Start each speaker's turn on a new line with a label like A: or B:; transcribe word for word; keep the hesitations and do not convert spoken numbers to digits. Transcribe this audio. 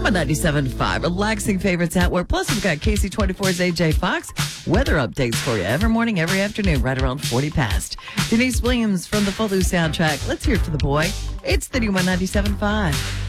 A: New one ninety-seven point five, relaxing favorites at work. Plus, we've got K C twenty-four's A J Fox. Weather updates for you every morning, every afternoon, right around forty past. Denise Williams from the Footloose soundtrack. Let's hear it for the boy. It's the new one ninety-seven point five.